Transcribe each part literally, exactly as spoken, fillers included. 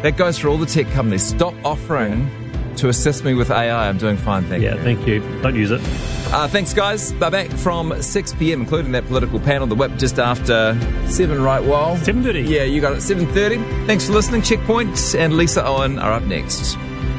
That goes for all the tech companies. Stop offering to assist me with A I. I'm doing fine, thank yeah, you. Yeah, thank you. Don't use it. Uh, thanks, guys. They're back from six p.m, including that political panel, the whip, just after seven, right, Wal? seven thirty. Yeah, you got it, seven thirty. Thanks for listening. Checkpoint and Lisa Owen are up next.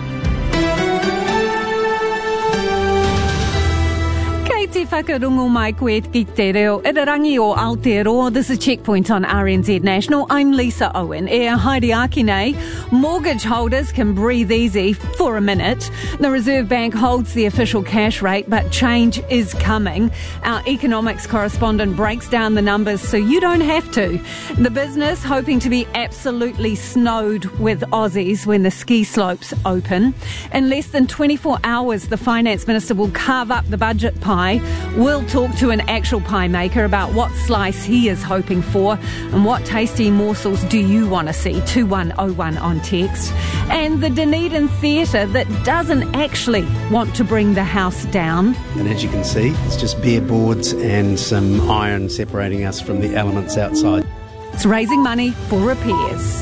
Te whakarungo mai koe ki te reo. Irarangi o Aotearoa. This is Checkpoint on R N Z National. I'm Lisa Owen. E haere aki nei. Mortgage holders can breathe easy for a minute. The Reserve Bank holds the official cash rate, but change is coming. Our economics correspondent breaks down the numbers so you don't have to. The business hoping to be absolutely snowed with Aussies when the ski slopes open. In less than twenty-four hours, the Finance Minister will carve up the budget pie. We'll talk to an actual pie maker about what slice he is hoping for and what tasty morsels do you want to see. two one oh one on text. And the Dunedin Theatre that doesn't actually want to bring the house down. And as you can see, it's just bare boards and some iron separating us from the elements outside. It's raising money for repairs.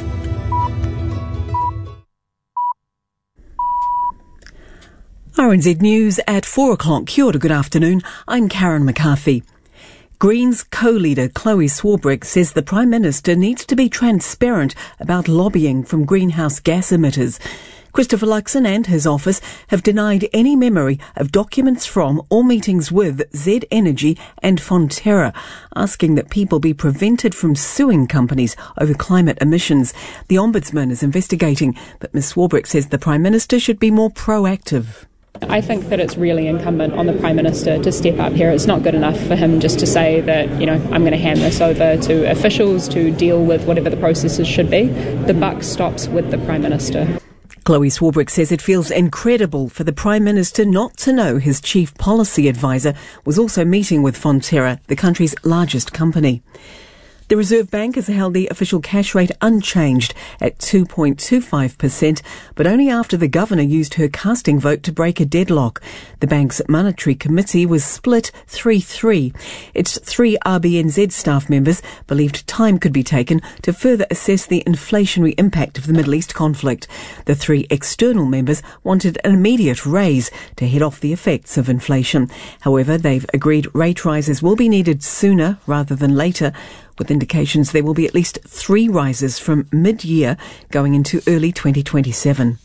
R N Z News at four o'clock. Kia ora, good afternoon. I'm Karen McCarthy. Greens co-leader Chloe Swarbrick says the Prime Minister needs to be transparent about lobbying from greenhouse gas emitters. Christopher Luxon and his office have denied any memory of documents from or meetings with Z Energy and Fonterra, asking that people be prevented from suing companies over climate emissions. The Ombudsman is investigating, but Miz Swarbrick says the Prime Minister should be more proactive. I think that it's really incumbent on the Prime Minister to step up here. It's not good enough for him just to say that, you know, I'm going to hand this over to officials to deal with whatever the processes should be. The buck stops with the Prime Minister. Chloe Swarbrick says it feels incredible for the Prime Minister not to know his chief policy advisor was also meeting with Fonterra, the country's largest company. The Reserve Bank has held the official cash rate unchanged at two point two five percent, but only after the Governor used her casting vote to break a deadlock. The bank's Monetary Committee was split three three. Its three R B N Z staff members believed time could be taken to further assess the inflationary impact of the Middle East conflict. The three external members wanted an immediate raise to head off the effects of inflation. However, they've agreed rate rises will be needed sooner rather than later, with indications there will be at least three rises from mid-year going into early twenty twenty-seven.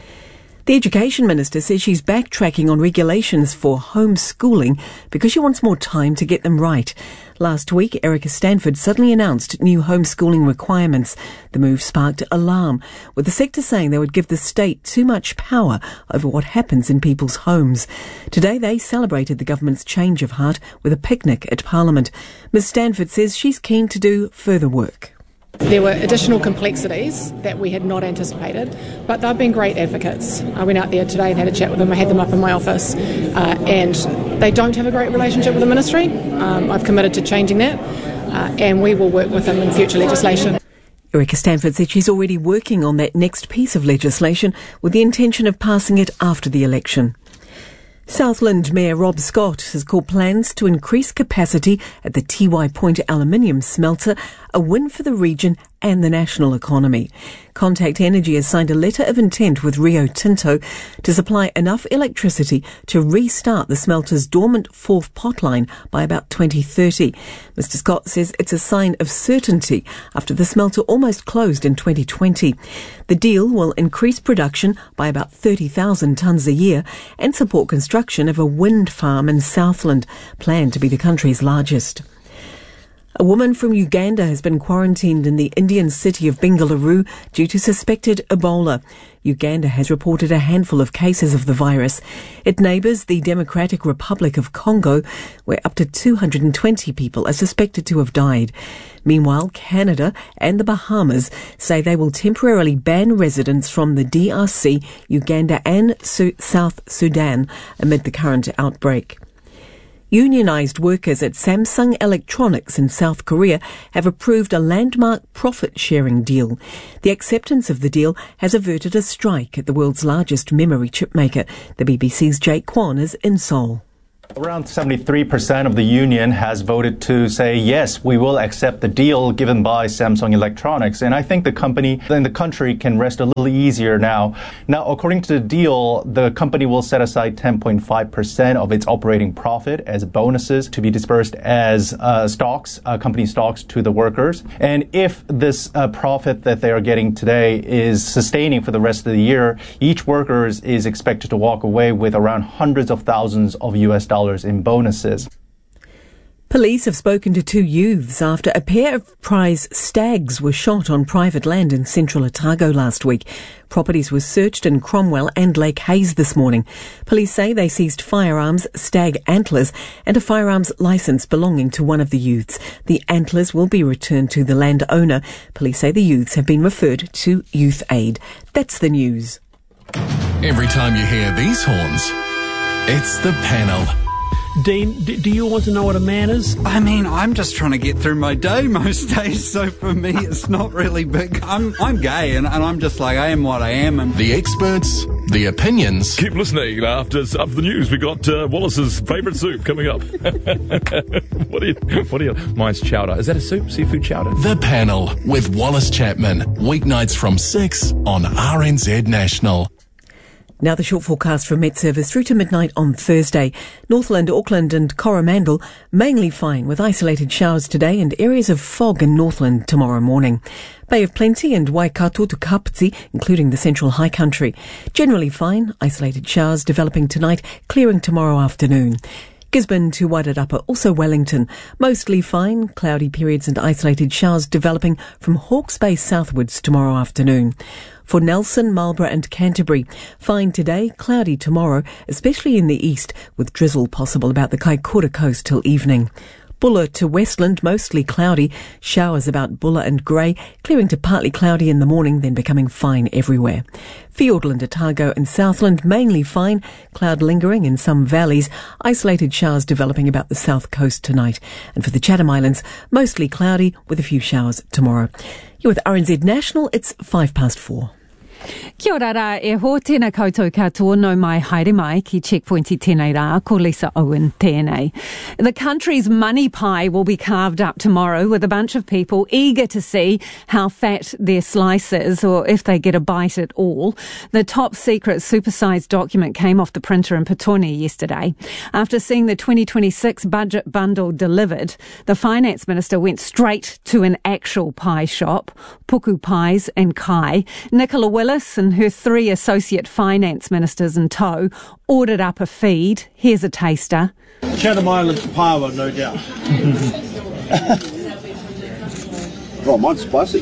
The Education Minister says she's backtracking on regulations for homeschooling because she wants more time to get them right. Last week, Erica Stanford suddenly announced new homeschooling requirements. The move sparked alarm, with the sector saying they would give the state too much power over what happens in people's homes. Today, they celebrated the government's change of heart with a picnic at Parliament. Miz Stanford says she's keen to do further work. There were additional complexities that we had not anticipated, but they've been great advocates. I went out there today and had a chat with them. I had them up in my office, uh, and they don't have a great relationship with the ministry. Um, I've committed to changing that, uh, and we will work with them in future legislation. Erica Stanford said she's already working on that next piece of legislation with the intention of passing it after the election. Southland Mayor Rob Scott has called plans to increase capacity at the T Y Point aluminium smelter a win for the region and the national economy. Contact Energy has signed a letter of intent with Rio Tinto to supply enough electricity to restart the smelter's dormant fourth potline by about twenty thirty. Mister Scott says it's a sign of certainty after the smelter almost closed in twenty twenty. The deal will increase production by about thirty thousand tonnes a year and support construction of a wind farm in Southland, planned to be the country's largest. A woman from Uganda has been quarantined in the Indian city of Bengaluru due to suspected Ebola. Uganda has reported a handful of cases of the virus. It neighbours the Democratic Republic of Congo, where up to two hundred twenty people are suspected to have died. Meanwhile, Canada and the Bahamas say they will temporarily ban residents from the D R C, Uganda and Su- South Sudan amid the current outbreak. Unionised workers at Samsung Electronics in South Korea have approved a landmark profit-sharing deal. The acceptance of the deal has averted a strike at the world's largest memory chip maker. The B B C's Jake Kwan is in Seoul. Around seventy-three percent of the union has voted to say, yes, we will accept the deal given by Samsung Electronics. And I think the company and the country can rest a little easier now. Now, according to the deal, the company will set aside ten point five percent of its operating profit as bonuses to be dispersed as uh, stocks, uh, company stocks to the workers. And if this uh, profit that they are getting today is sustaining for the rest of the year, each worker is expected to walk away with around hundreds of thousands of U S dollars in bonuses. Police have spoken to two youths after a pair of prize stags were shot on private land in central Otago last week. Properties were searched in Cromwell and Lake Hayes this morning. Police say they seized firearms, stag antlers and a firearms licence belonging to one of the youths. The antlers will be returned to the landowner. Police say the youths have been referred to Youth Aid. That's the news. Every time you hear these horns, it's the panel. Dean, d- do you want to know what a man is? I mean, I'm just trying to get through my day most days, so for me it's not really big. I'm I'm gay and, and I'm just like, I am what I am. And the experts, the opinions. Keep listening. After, after the news, we got uh, Wallace's favourite soup coming up. what do you, what do you, mine's chowder. Is that a soup? Seafood chowder? The Panel with Wallace Chapman. Weeknights from six on R N Z National. Now the short forecast from Met Service through to midnight on Thursday. Northland, Auckland and Coromandel mainly fine with isolated showers today and areas of fog in Northland tomorrow morning. Bay of Plenty and Waikato to Kapiti, including the central high country. Generally fine, isolated showers developing tonight, clearing tomorrow afternoon. Gisborne to Wairarapa, also Wellington. Mostly fine, cloudy periods and isolated showers developing from Hawke's Bay southwards tomorrow afternoon. For Nelson, Marlborough and Canterbury, fine today, cloudy tomorrow, especially in the east, with drizzle possible about the Kaikoura coast till evening. Bulla to Westland, mostly cloudy, showers about Bulla and Grey, clearing to partly cloudy in the morning, then becoming fine everywhere. Fiordland, Otago and Southland, mainly fine, cloud lingering in some valleys, isolated showers developing about the south coast tonight. And for the Chatham Islands, mostly cloudy with a few showers tomorrow. You're with R N Z National, it's five past four. Kia ora rā, e ho tēnā koutou katoa no mai haere mai ki Checkpoint i tēnei rā, ko Lisa Owen tēnei. The country's money pie will be carved up tomorrow with a bunch of people eager to see how fat their slice is or if they get a bite at all. The top secret supersized document came off the printer in Petone yesterday. After seeing the twenty twenty-six budget bundle delivered, the Finance Minister went straight to an actual pie shop, Puku Pies and Kai. Nicola Willis and her three associate finance ministers in tow ordered up a feed. Here's a taster. Chatham Islands pāua, no doubt. Oh, mine's spicy.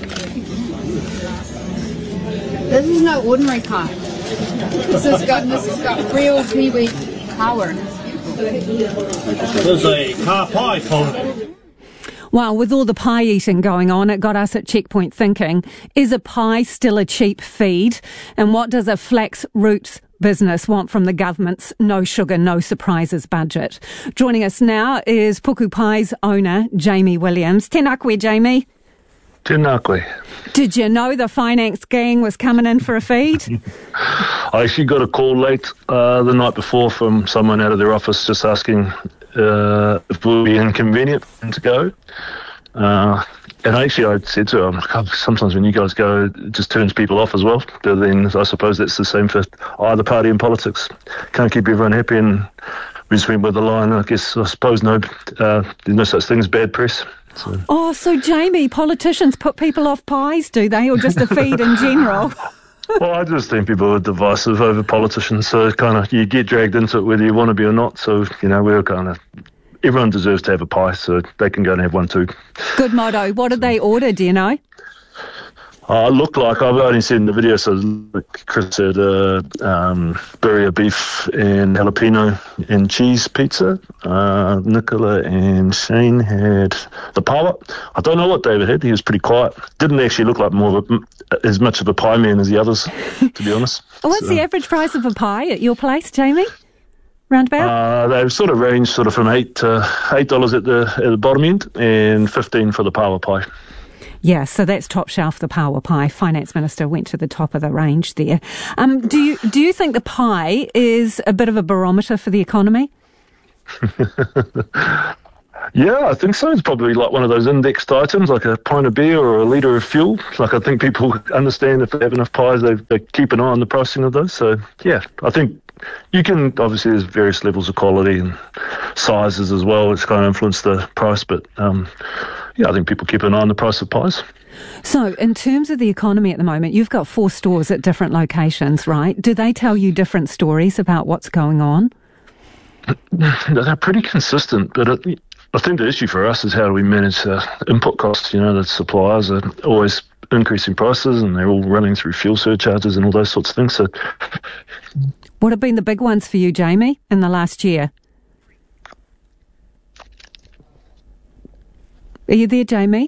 This is no ordinary pie. This has got, this has got real kiwi power. This is a car pie quality. Well, with all the pie eating going on, it got us at Checkpoint thinking, is a pie still a cheap feed? And what does a flax roots business want from the government's no sugar, no surprises budget? Joining us now is Puku Pies owner, Jamie Williams. Tēnā koe, Jamie. Tēnā koe. Did you know the finance gang was coming in for a feed? I actually got a call late uh, the night before from someone out of their office just asking uh, if it would be inconvenient for them to go. Uh, and actually I said to them, oh, sometimes when you guys go, it just turns people off as well. But then I suppose that's the same for either party in politics. Can't keep everyone happy, and we just went with the line. I guess, I suppose, no, uh, there's no such thing as bad press. So. Oh, so Jamie, politicians put people off pies, do they, or just a feed in general? Well, I just think people are divisive over politicians, so kind of you get dragged into it whether you want to be or not. So, you know, we're kind of, everyone deserves to have a pie, so they can go and have one too. Good motto. What did they order, do you know? Uh, it looked like, I've only seen the video, so Chris had uh, um, birria beef and jalapeno and cheese pizza. Uh, Nicola and Shane had the pawa. I don't know what David had. He was pretty quiet. Didn't actually look like more of a, as much of a pie man as the others, to be honest. What's so. The average price of a pie at your place, Jamie? Roundabout? Uh, they've sort of ranged sort of from eight to eight dollars at the at the bottom end, and fifteen for the pawa pie. Yeah, so that's top shelf, the pawa pie. Finance Minister went to the top of the range there. Um, do you do you think the pie is a bit of a barometer for the economy? Yeah, I think so. It's probably like one of those indexed items, like a pint of beer or a litre of fuel. Like I think people understand if they have enough pies, they, they keep an eye on the pricing of those. So, yeah, I think you can, obviously there's various levels of quality and sizes as well, which kind of influence the price. But, um, yeah, I think people keep an eye on the price of pies. So in terms of the economy at the moment, you've got four stores at different locations, right? Do they tell you different stories about what's going on? They're pretty consistent, but it, I think the issue for us is how do we manage uh, input costs. You know, the suppliers are always increasing prices and they're all running through fuel surcharges and all those sorts of things. So, what have been the big ones for you, Jamie, in the last year? Are you there, Jamie?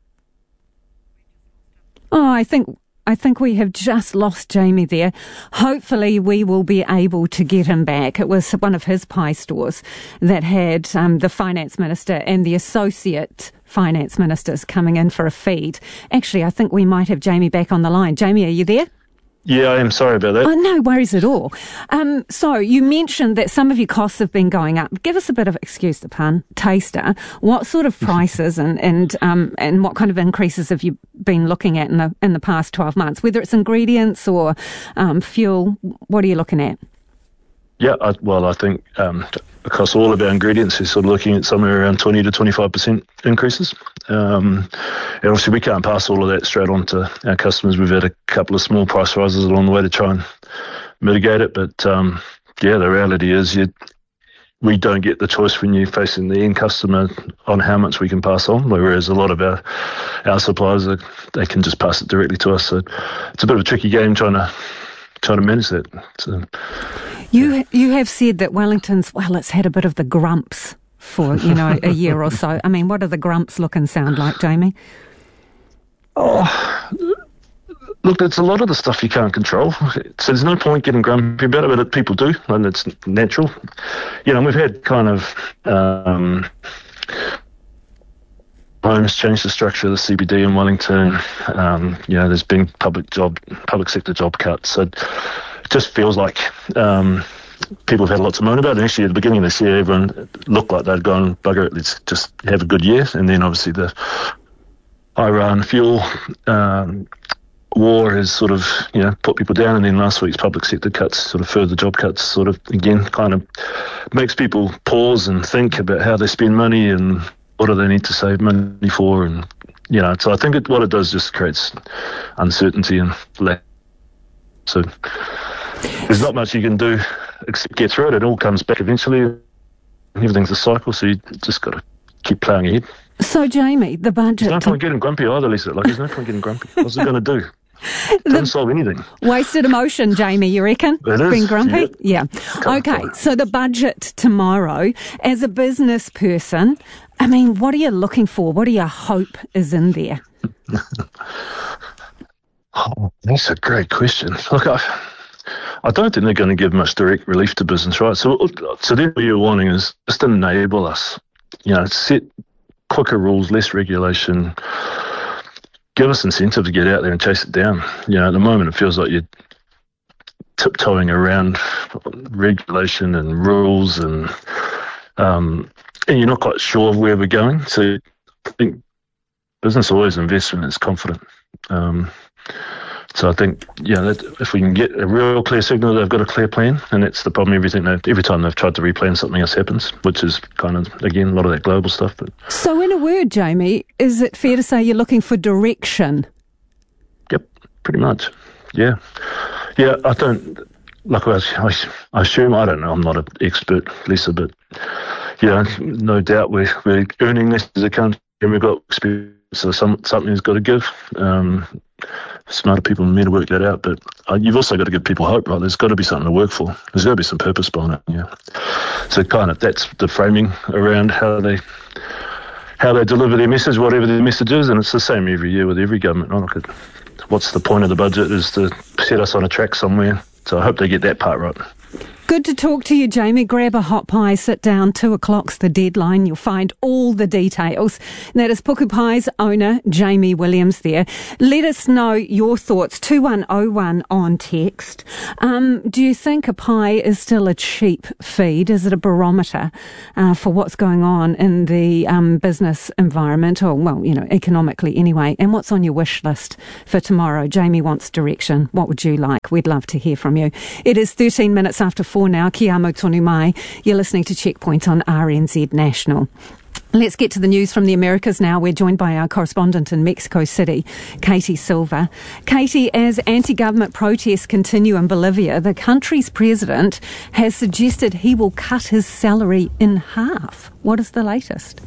Oh, I think I think we have just lost Jamie there. Hopefully we will be able to get him back. It was one of his pie stores that had um, the finance minister and the associate finance ministers coming in for a feed. Actually, I think we might have Jamie back on the line. Jamie, are you there? Yeah, I am. Sorry about that. Oh, no worries at all. Um, so you mentioned that some of your costs have been going up. Give us a bit of, excuse the pun, taster. What sort of prices and and um and what kind of increases have you been looking at in the in the past twelve months? Whether it's ingredients or um, fuel, what are you looking at? Yeah, I, well, I think um, across all of our ingredients, we're sort of looking at somewhere around twenty to twenty-five percent increases. Um, and obviously, we can't pass all of that straight on to our customers. We've had a couple of small price rises along the way to try and mitigate it. But, um, yeah, the reality is you, we don't get the choice when you're facing the end customer on how much we can pass on, whereas a lot of our, our suppliers, are, they can just pass it directly to us. So it's a bit of a tricky game trying to trying to manage that. So, You you have said that Wellington's, well, it's had a bit of the grumps for, you know, a year or so. I mean, what do the grumps look and sound like, Jamie? Oh, look, it's a lot of the stuff you can't control. So there's no point getting grumpy about it, but people do, and it's natural. You know, we've had kind of um, Homes changed the structure of the C B D in Wellington. Um, you know, there's been public job, public sector job cuts. So it just feels like um, people have had lots of moan about it. And actually, at the beginning of this year, everyone looked like they'd gone, bugger it, let's just have a good year. And then obviously the Iran fuel um, war has sort of, you know, put people down. And then last week's public sector cuts, sort of further job cuts, sort of, again, kind of makes people pause and think about how they spend money and what do they need to save money for. And, you know, so I think it, what it does just creates uncertainty and lack. So there's not much you can do except get through it. It all comes back eventually. Everything's a cycle, so you just got to keep ploughing ahead. So, Jamie, the budget... There's no point getting grumpy either, Lisa. Like, there's no point getting grumpy. What's it going to do? It doesn't solve anything. Wasted emotion, Jamie, you reckon? It is. Being grumpy? Yeah. yeah. Okay, so the budget tomorrow, as a business person, I mean, what are you looking for? What do you hope is in there? Oh, that's a great question. Look, I, I don't think they're going to give much direct relief to business, right? So, so then what you're wanting is just enable us, you know, set quicker rules, less regulation, give us incentive to get out there and chase it down. You know, at the moment it feels like you're tiptoeing around regulation and rules, and um, and you're not quite sure where we're going. So I think business always invests when it's confident. Um, so I think, yeah, that if we can get a real clear signal they've got a clear plan, and that's the problem. Everything that every time they've tried to replan, something else happens, which is kind of, again, a lot of that global stuff. But so, in a word, Jamie, is it fair to say you're looking for direction? Yep, pretty much. Yeah, yeah. I don't like. I, I, I assume I don't know. I'm not an expert, Lisa, but yeah, no doubt we're we're earning this as a country, and we've got experience. So some, something's got to give. Um, smarter people need to work that out, but uh, you've also got to give people hope, right? There's got to be something to work for. There's got to be some purpose behind it. Yeah. So kind of that's the framing around how they how they deliver their message, whatever their message is, and it's the same every year with every government. Right? Look at what's the point of the budget is to set us on a track somewhere. So I hope they get that part right. Good to talk to you, Jamie. Grab a hot pie, sit down. Two o'clock's the deadline. You'll find all the details. And that is Puku Pie's owner, Jamie Williams there. Let us know your thoughts. two one oh one on text. Um, do you think a pie is still a cheap feed? Is it a barometer uh, for what's going on in the um, business environment, or, well, you know, economically anyway? And what's on your wish list for tomorrow? Jamie wants direction. What would you like? We'd love to hear from you. It is thirteen minutes after four now. Ki amo tonu mai. You're listening to Checkpoint on R N Z National. Let's get to the news from the Americas now. We're joined by our correspondent in Mexico City, Katie Silva. Katie, as anti-government protests continue in Bolivia, the country's president has suggested he will cut his salary in half. What is the latest?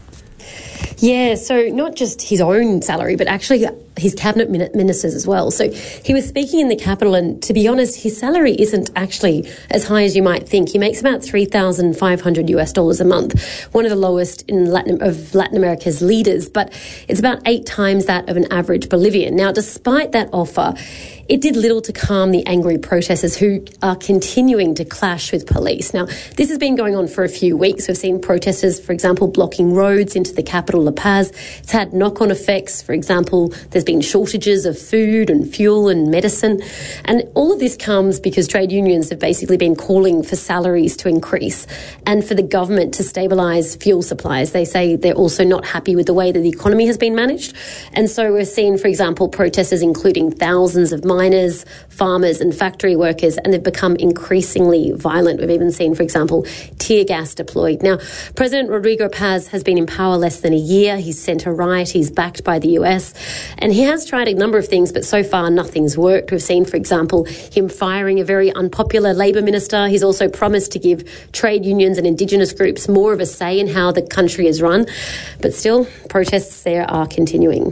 Yeah, so not just his own salary, but actually his cabinet ministers as well. So he was speaking in the capital, and to be honest, his salary isn't actually as high as you might think. He makes about three thousand five hundred US dollars a month, one of the lowest in Latin, of Latin America's leaders, but it's about eight times that of an average Bolivian. Now, despite that offer, it did little to calm the angry protesters who are continuing to clash with police. Now, this has been going on for a few weeks. We've seen protesters, for example, blocking roads into the capital, La Paz. It's had knock-on effects. For example, there's been shortages of food and fuel and medicine. And all of this comes because trade unions have basically been calling for salaries to increase and for the government to stabilise fuel supplies. They say they're also not happy with the way that the economy has been managed. And so we're seeing, for example, protesters including thousands of miners, farmers and factory workers, and they've become increasingly violent. We've even seen, for example, tear gas deployed. Now, President Rodrigo Paz has been in power less than a year. He's centre-right. He's backed by the U S. And he has tried a number of things, but so far nothing's worked. We've seen, for example, him firing a very unpopular Labour minister. He's also promised to give trade unions and Indigenous groups more of a say in how the country is run. But still, protests there are continuing.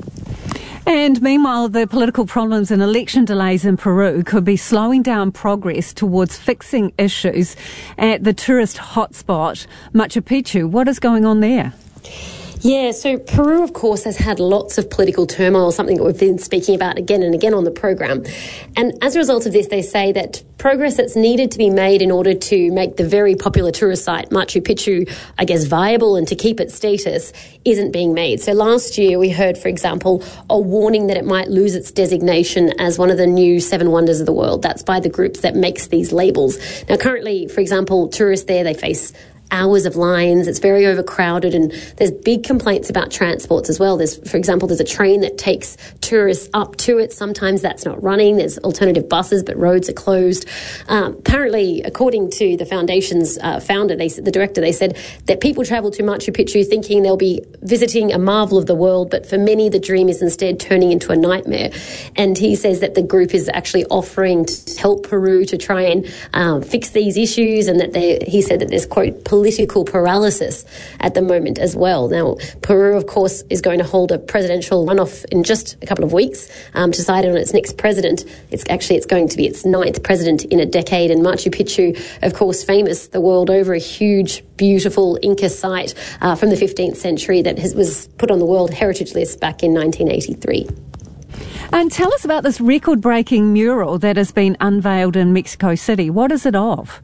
And meanwhile, the political problems and election delays in Peru could be slowing down progress towards fixing issues at the tourist hotspot, Machu Picchu. What is going on there? Yeah, so Peru, of course, has had lots of political turmoil, something that we've been speaking about again and again on the program. And as a result of this, they say that progress that's needed to be made in order to make the very popular tourist site, Machu Picchu, I guess, viable and to keep its status isn't being made. So last year we heard, for example, a warning that it might lose its designation as one of the new seven wonders of the world. That's by the groups that makes these labels. Now, currently, for example, tourists there, they face hours of lines. It's very overcrowded, and there's big complaints about transports as well. There's, for example, there's a train that takes tourists up to it. Sometimes that's not running. There's alternative buses, but roads are closed. Um, apparently, according to the foundation's uh, founder, they, the director, they said that people travel to Machu Picchu thinking they'll be visiting a marvel of the world, but for many, the dream is instead turning into a nightmare. And he says that the group is actually offering to help Peru to try and um, fix these issues, and that they, he said that there's, quote, political paralysis at the moment as well. Now, Peru, of course, is going to hold a presidential runoff in just a couple of weeks um, to decide on its next president. It's actually, it's going to be its ninth president in a decade. And Machu Picchu, of course, famous the world over, a huge, beautiful Inca site uh, from the fifteenth century that has, was put on the World Heritage List back in nineteen eighty-three. And tell us about this record-breaking mural that has been unveiled in Mexico City. What is it of?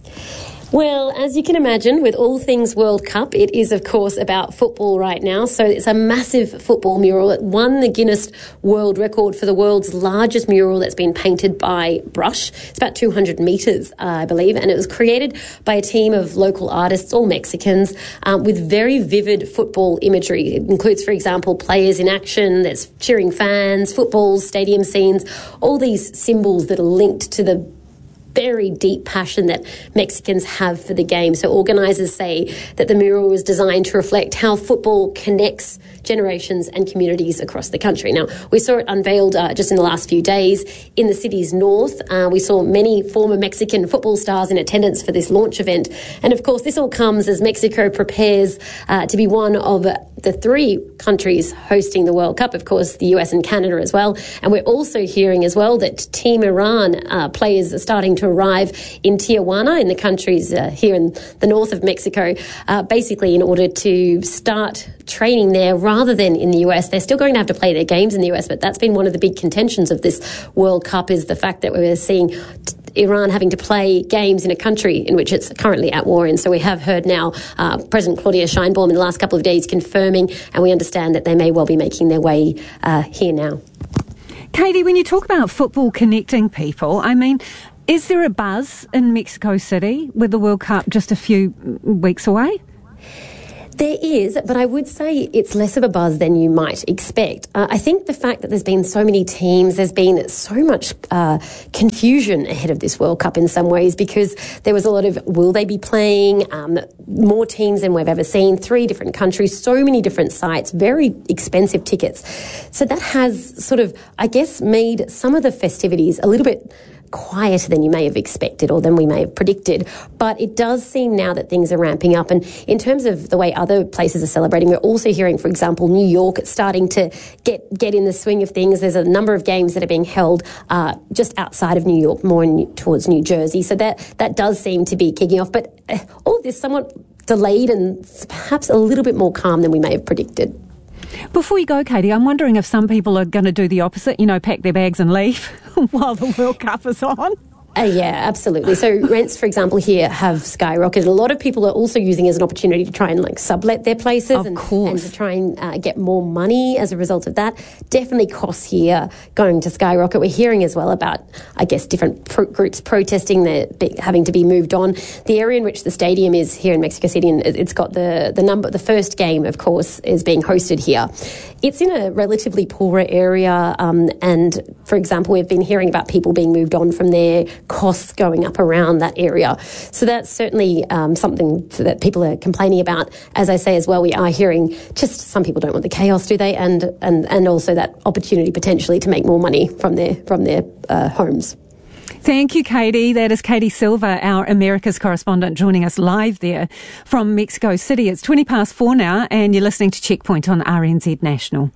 Well, as you can imagine, with all things World Cup, it is, of course, about football right now. So it's a massive football mural. It won the Guinness World Record for the world's largest mural that's been painted by brush. It's about two hundred metres, uh, I believe, and it was created by a team of local artists, all Mexicans, um, with very vivid football imagery. It includes, for example, players in action, there's cheering fans, footballs, stadium scenes, all these symbols that are linked to the very deep passion that Mexicans have for the game. So organisers say that the mural was designed to reflect how football connects generations and communities across the country. Now, we saw it unveiled uh, just in the last few days in the city's north. Uh, we saw many former Mexican football stars in attendance for this launch event. And of course, this all comes as Mexico prepares uh, to be one of the three countries hosting the World Cup, of course, the U S and Canada as well. And we're also hearing as well that Team Iran uh, players are starting to arrive in Tijuana, in the countries uh, here in the north of Mexico, uh, basically in order to start training there rather than in the U S. They're still going to have to play their games in the U S, but that's been one of the big contentions of this World Cup, is the fact that we're seeing Iran having to play games in a country in which it's currently at war in. So we have heard now uh, President Claudia Sheinbaum in the last couple of days confirming, and we understand that they may well be making their way uh, here now. Katie, when you talk about football connecting people, I mean, is there a buzz in Mexico City with the World Cup just a few weeks away? There is, but I would say it's less of a buzz than you might expect. Uh, I think the fact that there's been so many teams, there's been so much uh, confusion ahead of this World Cup in some ways, because there was a lot of, will they be playing? Um, more teams than we've ever seen, three different countries, so many different sites, very expensive tickets. So that has sort of, I guess, made some of the festivities a little bit quieter than you may have expected or than we may have predicted. But it does seem now that things are ramping up. And in terms of the way other places are celebrating, we're also hearing, for example, New York starting to get, get in the swing of things. There's a number of games that are being held uh, just outside of New York, more in, towards New Jersey. So that, that does seem to be kicking off. But uh, all of this somewhat delayed and perhaps a little bit more calm than we may have predicted. Before you go, Katie, I'm wondering if some people are going to do the opposite, you know, pack their bags and leave while the World Cup is on. Uh, yeah, absolutely. So rents, for example, here have skyrocketed. A lot of people are also using it as an opportunity to try and like sublet their places of and, course. and to try and uh, get more money as a result of that. Definitely costs here going to skyrocket. We're hearing as well about, I guess, different pro- groups protesting that having to be moved on. The area in which the stadium is here in Mexico City, and it's got the, the number, the first game, of course, is being hosted here. It's in a relatively poorer area, um, and, for example, we've been hearing about people being moved on from there, costs going up around that area. So that's certainly um, something that people are complaining about. As I say as well, we are hearing just some people don't want the chaos, do they? And and, and also that opportunity potentially to make more money from their, from their uh, homes. Thank you, Katie. That is Katie Silver, our Americas correspondent, joining us live there from Mexico City. It's twenty past four now, and you're listening to Checkpoint on R N Z National.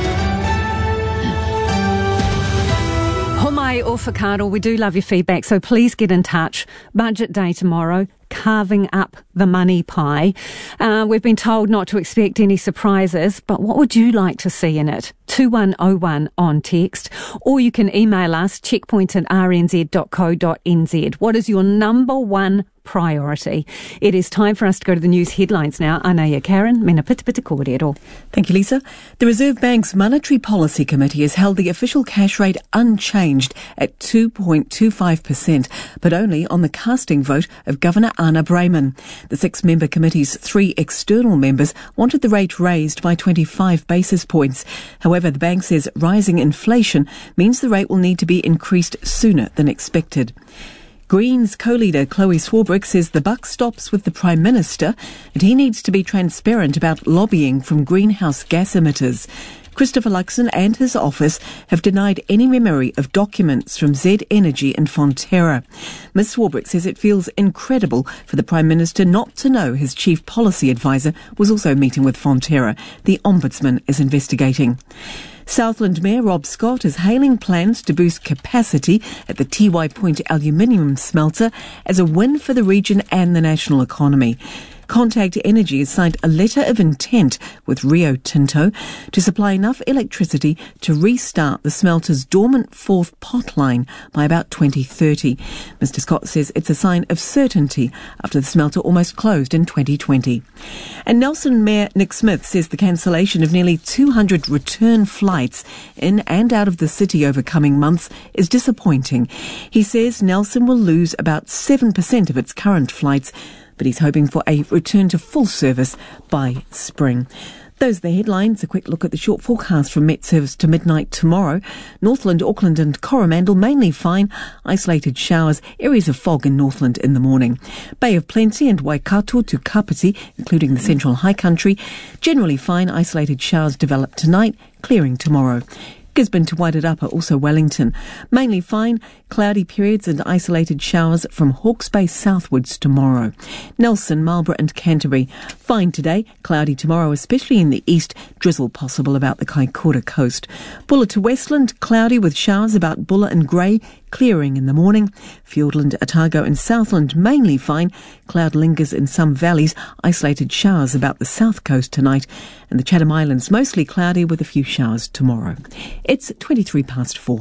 Homai o whakaaro, we do love your feedback, so please get in touch. Budget day tomorrow, carving up the money pie. Uh, we've been told not to expect any surprises, but what would you like to see in it? two one oh one on text, or you can email us, checkpoint at r n z dot co dot n z. What is your number one priority? It is time for us to go to the news headlines now. Anaya Karen, mena pita pita kōrero. Thank you, Lisa. The Reserve Bank's Monetary Policy Committee has held the official cash rate unchanged at two point two five percent, but only on the casting vote of Governor Anna Brayman. The six-member committee's three external members wanted the rate raised by twenty-five basis points. However, the bank says rising inflation means the rate will need to be increased sooner than expected. Greens co-leader Chloe Swarbrick says the buck stops with the Prime Minister and he needs to be transparent about lobbying from greenhouse gas emitters. Christopher Luxon and his office have denied any memory of documents from Z Energy and Fonterra. Miz Swarbrick says it feels incredible for the Prime Minister not to know his chief policy advisor was also meeting with Fonterra. The Ombudsman is investigating. Southland Mayor Rob Scott is hailing plans to boost capacity at the T Y Point aluminium smelter as a win for the region and the national economy. Contact Energy has signed a letter of intent with Rio Tinto to supply enough electricity to restart the smelter's dormant fourth pot line by about twenty thirty. Mister Scott says it's a sign of certainty after the smelter almost closed in twenty twenty. And Nelson Mayor Nick Smith says the cancellation of nearly two hundred return flights in and out of the city over coming months is disappointing. He says Nelson will lose about seven percent of its current flights, but he's hoping for a return to full service by spring. Those are the headlines. A quick look at the short forecast from Met Service to midnight tomorrow. Northland, Auckland and Coromandel mainly fine. Isolated showers, areas of fog in Northland in the morning. Bay of Plenty and Waikato to Kapiti, including the Central High Country. Generally fine. Isolated showers develop tonight, clearing tomorrow. Gisborne to Wairarapa, also Wellington. Mainly fine, cloudy periods and isolated showers from Hawke's Bay southwards tomorrow. Nelson, Marlborough and Canterbury. Fine today, cloudy tomorrow, especially in the east. Drizzle possible about the Kaikoura coast. Bulla to Westland, cloudy with showers about Bulla and Grey. Clearing in the morning. Fiordland, Otago and Southland mainly fine. Cloud lingers in some valleys. Isolated showers about the south coast tonight. And the Chatham Islands mostly cloudy with a few showers tomorrow. It's twenty-three past four.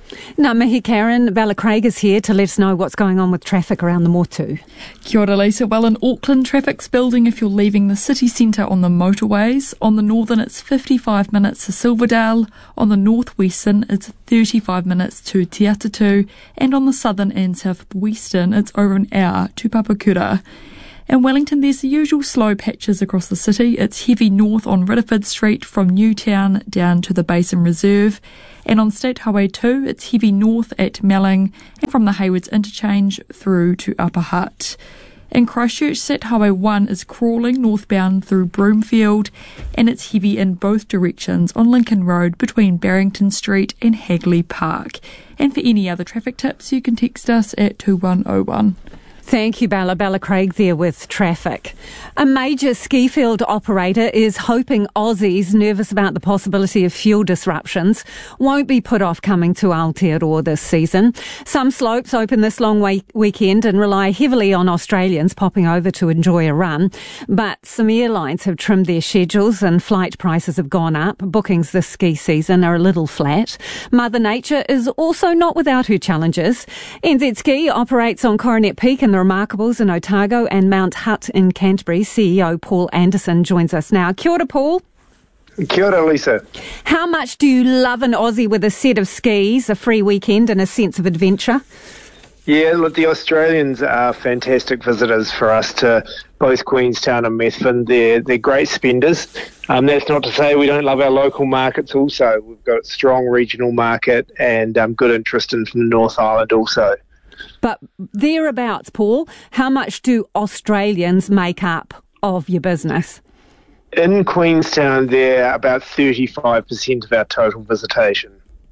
Ngā mihi Karen, Bella Craig is here to let us know what's going on with traffic around the Motu. Kia ora, Lisa. Well, in Auckland, traffic's building if you're leaving the city centre on the motorways. On the northern, it's fifty-five minutes to Silverdale. On the northwestern, it's thirty-five minutes to Te Atatu. And on the southern and southwestern, it's over an hour to Papakura. In Wellington, there's the usual slow patches across the city. It's heavy north on Ridderford Street from Newtown down to the Basin Reserve. And on State Highway two, it's heavy north at Melling and from the Haywards Interchange through to Upper Hutt. In Christchurch, State Highway one is crawling northbound through Broomfield, and it's heavy in both directions on Lincoln Road between Barrington Street and Hagley Park. And for any other traffic tips, you can text us at two one oh one. Thank you, Bella. Bella Craig there with traffic. A major ski field operator is hoping Aussies nervous about the possibility of fuel disruptions won't be put off coming to Aotearoa this season. Some slopes open this long week- weekend and rely heavily on Australians popping over to enjoy a run. But some airlines have trimmed their schedules and flight prices have gone up. Bookings this ski season are a little flat. Mother Nature is also not without her challenges. N Z Ski operates on Coronet Peak in the Remarkables in Otago and Mount Hutt in Canterbury. C E O Paul Anderson joins us now. Kia ora, Paul. Kia ora, Lisa. How much do you love an Aussie with a set of skis, a free weekend and a sense of adventure? Yeah, look, the Australians are fantastic visitors for us to both Queenstown and Methven. They're, they're great spenders. Um, that's not to say we don't love our local markets also. We've got a strong regional market and um, good interest in from the North Island also. But thereabouts, Paul, how much do Australians make up of your business? In Queenstown, they're about thirty-five percent of our total visitation.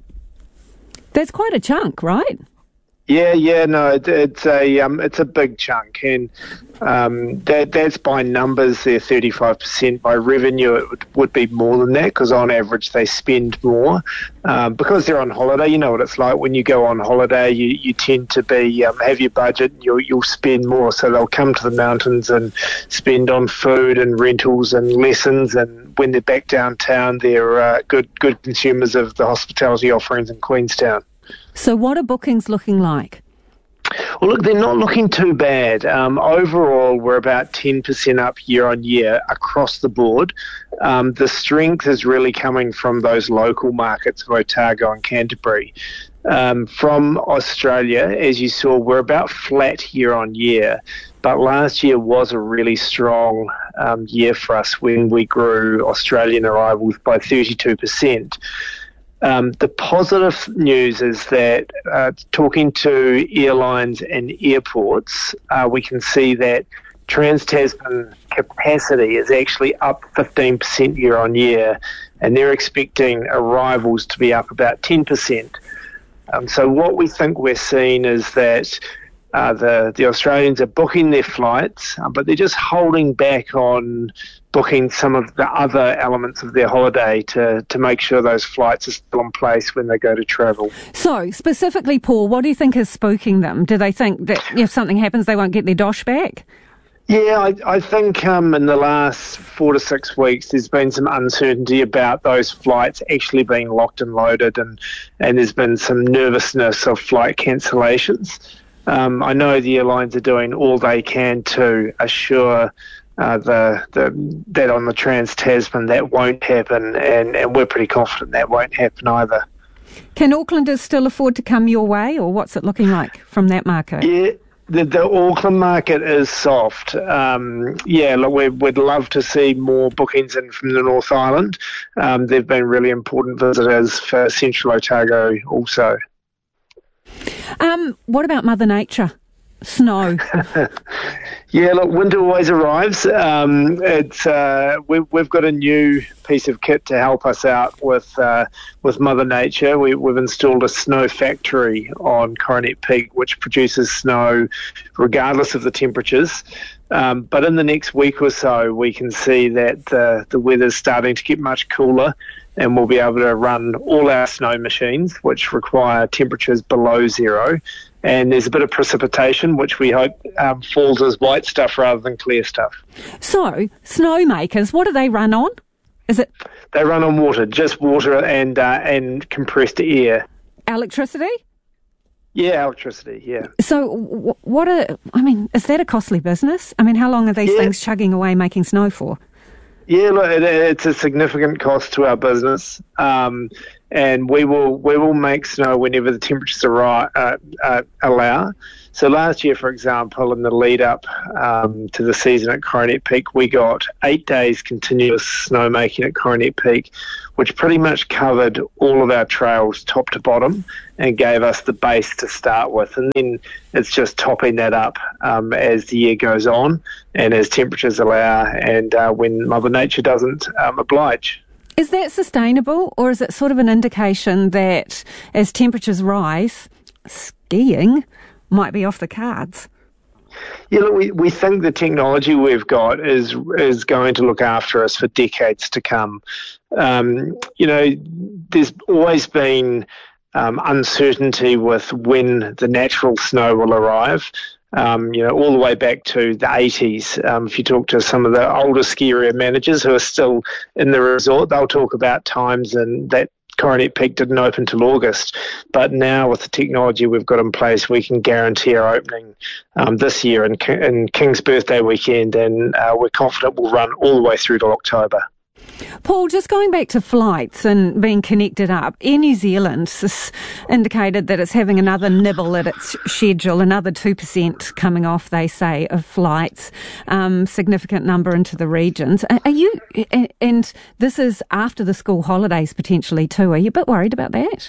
That's quite a chunk, right? Yeah, yeah, no, it, it's a um, it's a big chunk, and um, that that's by numbers. They're thirty-five percent. By revenue, it would, would be more than that because on average they spend more um, because they're on holiday. You know what it's like when you go on holiday. You, you tend to be um, have your budget. You'll you'll spend more, so they'll come to the mountains and spend on food and rentals and lessons. And when they're back downtown, they're uh, good good consumers of the hospitality offerings in Queenstown. So what are bookings looking like? Well, look, they're not looking too bad. Um, overall, we're about ten percent up year on year across the board. Um, the strength is really coming from those local markets of Otago and Canterbury. Um, from Australia, as you saw, we're about flat year on year. But last year was a really strong um, year for us when we grew Australian arrivals by thirty-two percent. Um, the positive news is that uh, talking to airlines and airports, uh, we can see that Trans-Tasman capacity is actually up fifteen percent year on year, and they're expecting arrivals to be up about ten percent. Um, so what we think we're seeing is that uh, the, the Australians are booking their flights, uh, but they're just holding back on booking some of the other elements of their holiday to, to make sure those flights are still in place when they go to travel. So, specifically, Paul, what do you think is spooking them? Do they think that if something happens, they won't get their dosh back? Yeah, I, I think um, in the last four to six weeks, there's been some uncertainty about those flights actually being locked and loaded, and, and there's been some nervousness of flight cancellations. Um, I know the airlines are doing all they can to assure Uh, the, the that on the Trans-Tasman that won't happen, and, and we're pretty confident that won't happen either. Can Aucklanders still afford to come your way, or what's it looking like from that market? Yeah, the, the Auckland market is soft. Um, yeah, look, we, we'd love to see more bookings in from the North Island. Um, they've been really important visitors for Central Otago also. Um, what about Mother Nature? Snow. Yeah, look, winter always arrives. Um, it's uh, we, we've got a new piece of kit to help us out with uh, with Mother Nature. We, we've installed a snow factory on Coronet Peak, which produces snow regardless of the temperatures. Um, but in the next week or so, we can see that the, the weather's starting to get much cooler, and we'll be able to run all our snow machines, which require temperatures below zero. And there's a bit of precipitation, which we hope um, falls as white stuff rather than clear stuff. So, snowmakers, what do they run on? Is it? They run on water, just water and uh, and compressed air. Electricity? Yeah, electricity, yeah. So w- what a, I mean, is that a costly business? I mean, how long are these yeah. things chugging away making snow for? Yeah, look, it, it's a significant cost to our business, um, and we will we will make snow whenever the temperatures are, uh, uh, allow. So last year, for example, in the lead up um, to the season at Coronet Peak, we got eight days continuous snowmaking at Coronet Peak, which pretty much covered all of our trails top to bottom and gave us the base to start with. And then it's just topping that up um, as the year goes on and as temperatures allow and uh, when Mother Nature doesn't um, oblige. Is that sustainable, or is it sort of an indication that as temperatures rise, skiing might be off the cards? Yeah, look, we, we think the technology we've got is is going to look after us for decades to come. Um, you know, there's always been um, uncertainty with when the natural snow will arrive. Um, you know, all the way back to the eighties. Um, if you talk to some of the older ski area managers who are still in the resort, they'll talk about times and that Coronet Peak didn't open till August, but now with the technology we've got in place, we can guarantee our opening um, this year in, in King's birthday weekend, and uh, we're confident we'll run all the way through to October. Paul, just going back to flights and being connected up, Air New Zealand has indicated that it's having another nibble at its schedule, another two percent coming off, they say, of flights, um, significant number into the regions. Are you, and this is after the school holidays potentially too, are you a bit worried about that?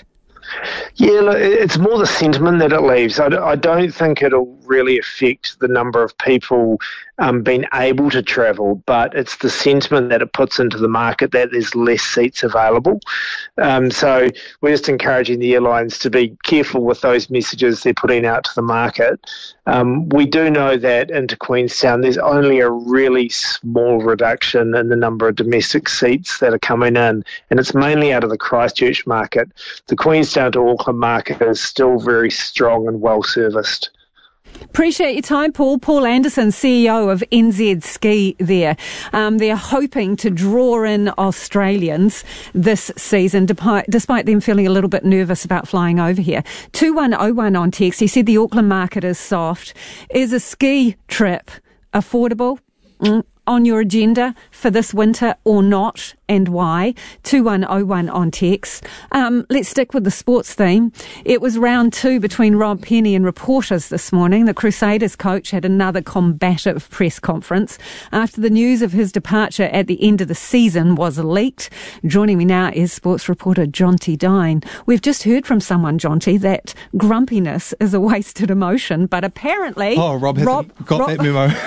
Yeah, look, it's more the sentiment that it leaves. I, I don't think it'll really affect the number of people um, being able to travel, but it's the sentiment that it puts into the market that there's less seats available. Um, so we're just encouraging the airlines to be careful with those messages they're putting out to the market. Um, we do know that into Queenstown there's only a really small reduction in the number of domestic seats that are coming in, and it's mainly out of the Christchurch market. The Queenstown to Auckland market is still very strong and well serviced. Appreciate your time, Paul. Paul Anderson, C E O of N Z Ski there. Um, they're hoping to draw in Australians this season, despite, despite them feeling a little bit nervous about flying over here. two one oh one on text. He said the Auckland market is soft. Is a ski trip affordable? Mm. On your agenda for this winter or not, and why? two one oh one on text. Um, let's stick with the sports theme. It was round two between Rob Penny and reporters this morning. The Crusaders coach had another combative press conference after the news of his departure at the end of the season was leaked. Joining me now is sports reporter Jonty Dine. We've just heard from someone, Jonty, that grumpiness is a wasted emotion, but apparently... Oh, Rob hasn't Rob, got Rob, that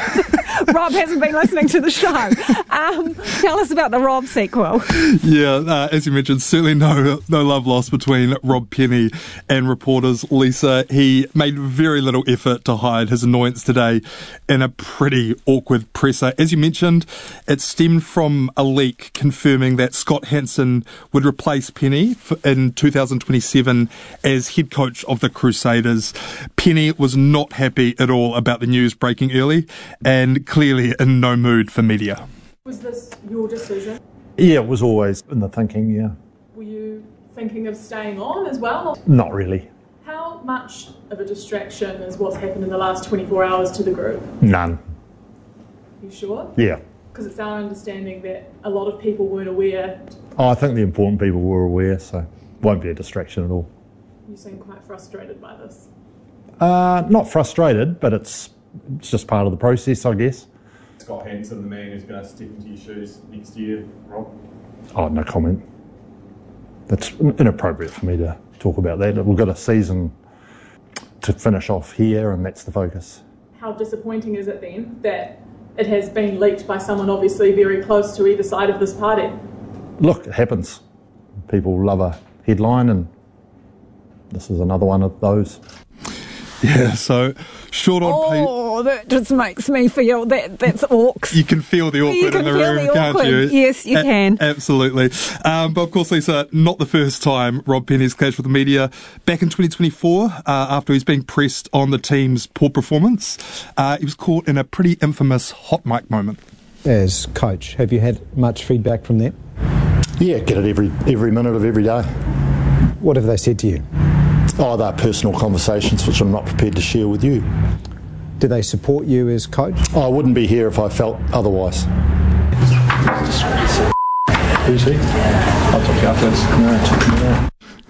memo. Rob hasn't been listening to the show. Um, tell us about the Rob sequel. Yeah, uh, as you mentioned, certainly no no love lost between Rob Penny and reporters. Lisa, he made very little effort to hide his annoyance today in a pretty awkward presser. As you mentioned, it stemmed from a leak confirming that Scott Hansen would replace Penny in two thousand twenty-seven as head coach of the Crusaders. Penny was not happy at all about the news breaking early and clearly in no mood for media. Was this your decision? Yeah, it was always in the thinking, yeah. Were you thinking of staying on as well? Not really. How much of a distraction is what's happened in the last twenty-four hours to the group? None. You sure? Yeah. Because it's our understanding that a lot of people weren't aware. Oh, I think the important people were aware, so won't be a distraction at all. You seem quite frustrated by this. Uh, not frustrated, but it's, it's just part of the process, I guess. Scott Hansen, the man who's going to step into your shoes next year, Rob? Oh, no comment. That's inappropriate for me to talk about that. We've got a season to finish off here, and that's the focus. How disappointing is it then that it has been leaked by someone obviously very close to either side of this party? Look, it happens. People love a headline, and this is another one of those. Yeah, so short on paper. Oh, that just makes me feel that that's orcs. You can feel the awkward in the room, the can't you? Yes, you A- can. Absolutely. Um, but of course, Lisa, not the first time Rob Penny's clashed with the media. Back in twenty twenty-four, uh, after he was being pressed on the team's poor performance, uh, he was caught in a pretty infamous hot mic moment. As coach, have you had much feedback from them? Yeah, get it every every minute of every day. What have they said to you? Oh, they're personal conversations which I'm not prepared to share with you. Do they support you as coach? I wouldn't be here if I felt otherwise. Who's he? I'll talk to you afterwards. No, talk to me now.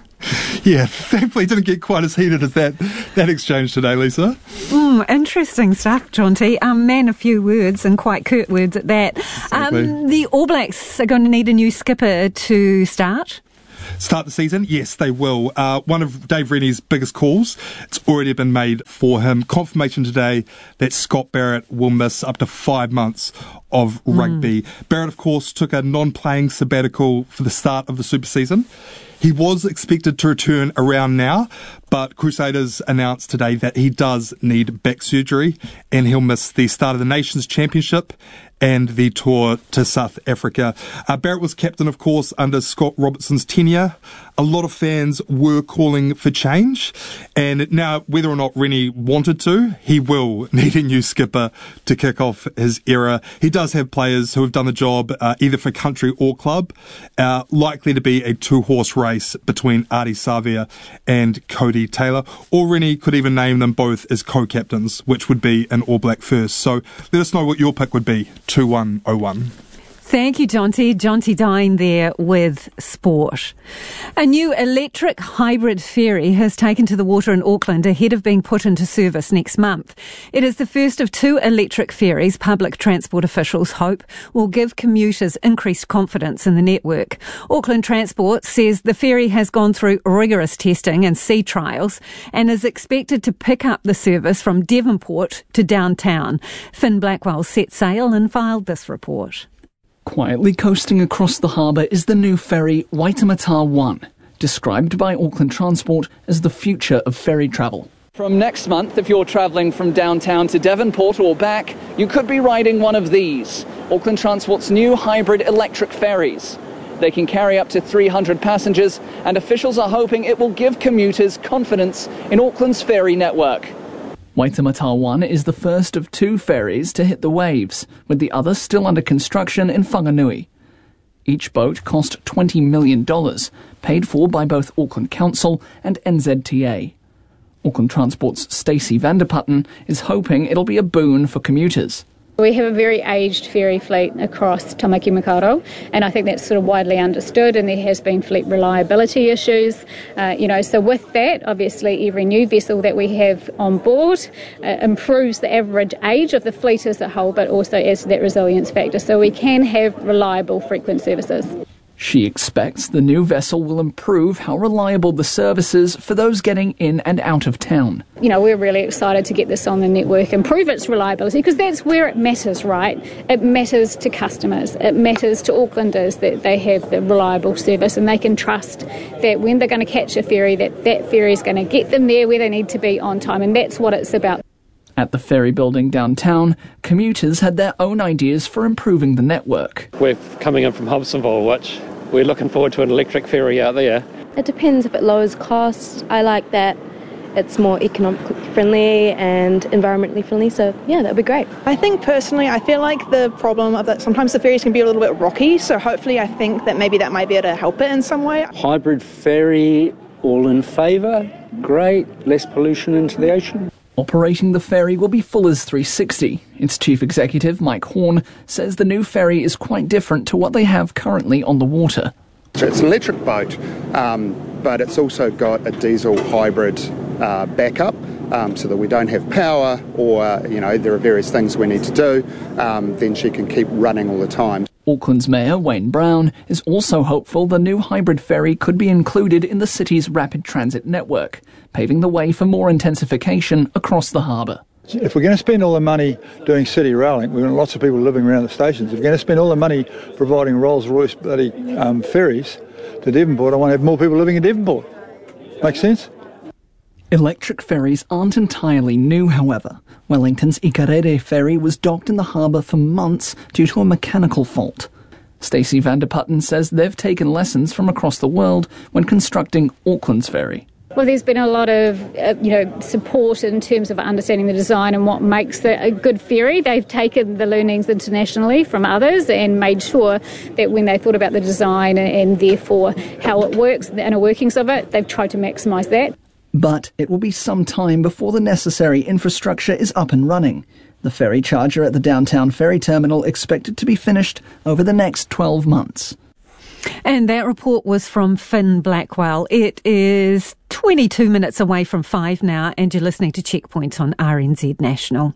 Yeah, thankfully it didn't get quite as heated as that, that exchange today, Lisa. Mm, interesting stuff, Jonty. Um, man, a few words and quite curt words at that. Exactly. Um, the All Blacks are going to need a new skipper to start. Start the season? Yes, they will. Uh, one of Dave Rennie's biggest calls, it's already been made for him. Confirmation today that Scott Barrett will miss up to five months of rugby. Mm. Barrett, of course, took a non-playing sabbatical for the start of the Super season. He was expected to return around now, but Crusaders announced today that he does need back surgery and he'll miss the start of the Nations Championship and the tour to South Africa. Uh, Barrett was captain, of course, under Scott Robertson's tenure. A lot of fans were calling for change, and now whether or not Rennie wanted to, he will need a new skipper to kick off his era. He does have players who have done the job uh, either for country or club, uh, likely to be a two-horse race between Ardie Savea and Cody Taylor, or Rennie could even name them both as co-captains, which would be an All Black first. So let us know what your pick would be. two one oh one. Thank you, Jonty. Jonty Dine there with sport. A new electric hybrid ferry has taken to the water in Auckland ahead of being put into service next month. It is the first of two electric ferries public transport officials hope will give commuters increased confidence in the network. Auckland Transport says the ferry has gone through rigorous testing and sea trials and is expected to pick up the service from Devonport to downtown. Finn Blackwell set sail and filed this report. Quietly coasting across the harbour is the new ferry Waitemata one, described by Auckland Transport as the future of ferry travel. From next month, if you're travelling from downtown to Devonport or back, you could be riding one of these, Auckland Transport's new hybrid electric ferries. They can carry up to three hundred passengers, and officials are hoping it will give commuters confidence in Auckland's ferry network. Waitemata one is the first of two ferries to hit the waves, with the other still under construction in Whanganui. Each boat cost twenty million dollars, paid for by both Auckland Council and N Z T A. Auckland Transport's Stacey Vanderputten is hoping it'll be a boon for commuters. We have a very aged ferry fleet across Tamaki Makaurau, and I think that's sort of widely understood, and there has been fleet reliability issues. Uh, you know, so with that, obviously every new vessel that we have on board uh, improves the average age of the fleet as a whole, but also adds to that resilience factor, so we can have reliable, frequent services. She expects the new vessel will improve how reliable the service is for those getting in and out of town. You know, we're really excited to get this on the network and prove its reliability, because that's where it matters, right? It matters to customers. It matters to Aucklanders that they have the reliable service and they can trust that when they're going to catch a ferry, that that ferry is going to get them there where they need to be on time, and that's what it's about. At the ferry building downtown, commuters had their own ideas for improving the network. We're coming in from Hobsonville, which we're looking forward to an electric ferry out there. It depends if it lowers costs. I like that it's more economically friendly and environmentally friendly, so yeah, that would be great. I think personally, I feel like the problem of that sometimes the ferries can be a little bit rocky, so hopefully I think that maybe that might be able to help it in some way. Hybrid ferry, all in favour, great, less pollution into the ocean. Operating the ferry will be Fuller's three sixty. Its chief executive, Mike Horn, says the new ferry is quite different to what they have currently on the water. So it's an electric boat, um, but it's also got a diesel hybrid uh, backup, um, so that we don't have power or, uh, you know, there are various things we need to do, um, then she can keep running all the time. Auckland's Mayor, Wayne Brown, is also hopeful the new hybrid ferry could be included in the city's rapid transit network, paving the way for more intensification across the harbour. If we're going to spend all the money doing city rail link, we've got lots of people living around the stations. If we're going to spend all the money providing Rolls-Royce bloody um, ferries to Devonport, I want to have more people living in Devonport. Make sense? Electric ferries aren't entirely new, however. Wellington's Ikarere ferry was docked in the harbour for months due to a mechanical fault. Stacey Vanderputten says they've taken lessons from across the world when constructing Auckland's ferry. Well, there's been a lot of, uh, you know, support in terms of understanding the design and what makes it a good ferry. They've taken the learnings internationally from others and made sure that when they thought about the design and, and therefore how it works, the inner workings of it, they've tried to maximise that. But it will be some time before the necessary infrastructure is up and running. The ferry charger at the downtown ferry terminal expected to be finished over the next twelve months. And that report was from Finn Blackwell. It is twenty-two minutes away from five now, and you're listening to Checkpoint on R N Z National.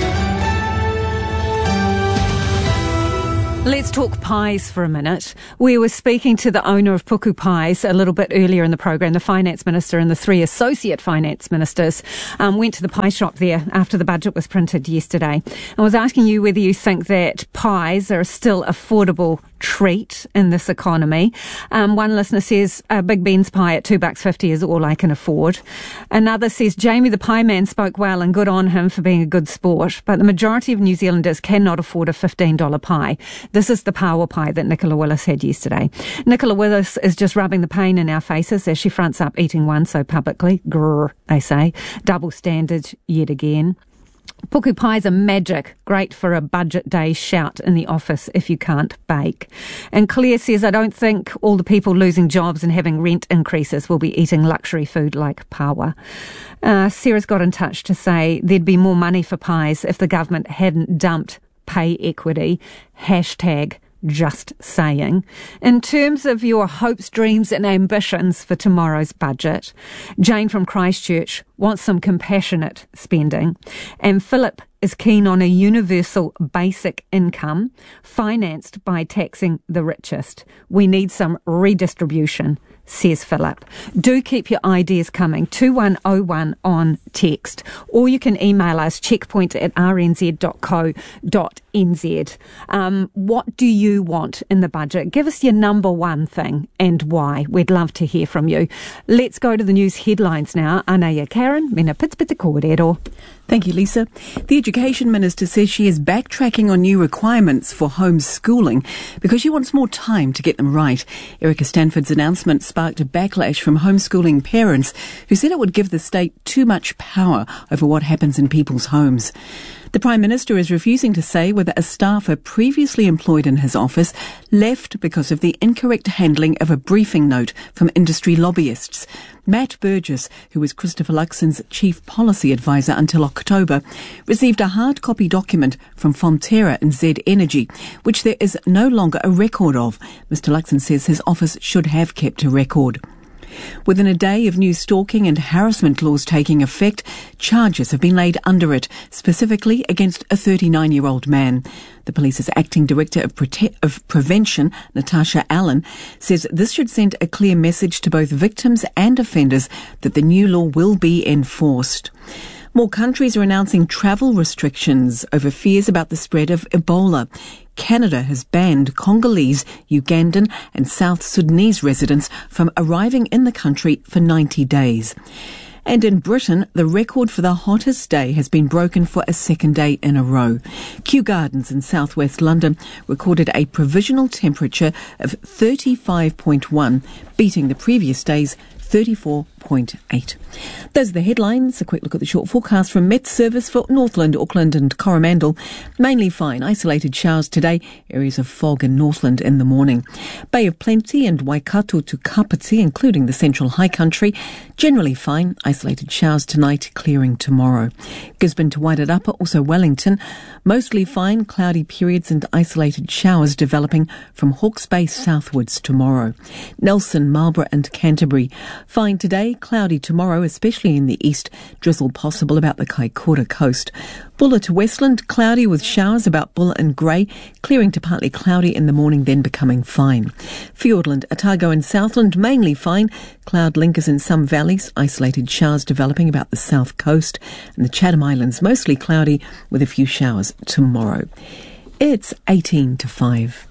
Let's talk pies for a minute. We were speaking to the owner of Puku Pies a little bit earlier in the program. The finance minister and the three associate finance ministers um, went to the pie shop there after the budget was printed yesterday. I was asking you whether you think that pies are still affordable treat in this economy. Um, one listener says a Big Ben's pie at two bucks fifty is all I can afford. Another says Jamie the pie man spoke well and good on him for being a good sport, but the majority of New Zealanders cannot afford a fifteen dollar pie. This is the power pie that Nicola Willis had yesterday. Nicola Willis is just rubbing the pain in our faces as she fronts up eating one so publicly. Grrr, they say. Double standard yet again. Puku pies are magic, great for a budget day shout in the office if you can't bake. And Claire says, I don't think all the people losing jobs and having rent increases will be eating luxury food like paua. Uh, Sarah's got in touch to say there'd be more money for pies if the government hadn't dumped pay equity. Hashtag just saying. In terms of your hopes, dreams and ambitions for tomorrow's budget, Jane from Christchurch wants some compassionate spending, and Philip is keen on a universal basic income financed by taxing the richest. We need some redistribution, says Philip. Do keep your ideas coming. two one oh one on text, or you can email us checkpoint at r n z dot co dot n z. Um, what do you want in the budget? Give us your number one thing and why. We'd love to hear from you. Let's go to the news headlines now. Anaya Karen, mena pitspita kōrero. Thank you, Lisa. The Education Minister says she is backtracking on new requirements for homeschooling because she wants more time to get them right. Erica Stanford's announcement sparked a backlash from homeschooling parents who said it would give the state too much power over what happens in people's homes. The Prime Minister is refusing to say whether a staffer previously employed in his office left because of the incorrect handling of a briefing note from industry lobbyists. Matt Burgess, who was Christopher Luxon's chief policy advisor until October, received a hard copy document from Fonterra and Z Energy, which there is no longer a record of. Mister Luxon says his office should have kept a record. Within a day of new stalking and harassment laws taking effect, charges have been laid under it, specifically against a thirty-nine-year-old man. The police's acting director of, Prote- of prevention, Natasha Allen, says this should send a clear message to both victims and offenders that the new law will be enforced. More countries are announcing travel restrictions over fears about the spread of Ebola. Canada has banned Congolese, Ugandan and South Sudanese residents from arriving in the country for ninety days. And in Britain, the record for the hottest day has been broken for a second day in a row. Kew Gardens in southwest London recorded a provisional temperature of thirty-five point one, beating the previous day's thirty-four point eight. Those are the headlines. A quick look at the short forecast from Met Service for Northland, Auckland and Coromandel. Mainly fine, isolated showers today, areas of fog in Northland in the morning. Bay of Plenty and Waikato to Kapiti, including the central high country, generally fine, isolated showers tonight, clearing tomorrow. Gisborne to Wairarapa, also Wellington, mostly fine, cloudy periods and isolated showers developing from Hawke's Bay southwards tomorrow. Nelson, Marlborough and Canterbury, fine today, cloudy tomorrow, especially in the east. Drizzle possible about the Kaikoura coast. Bulla to Westland, cloudy with showers about Bulla and Grey, clearing to partly cloudy in the morning, then becoming fine. Fiordland, Otago and Southland, mainly fine. Cloud linkers in some valleys, isolated showers developing about the south coast. And the Chatham Islands, mostly cloudy with a few showers tomorrow. It's eighteen to five.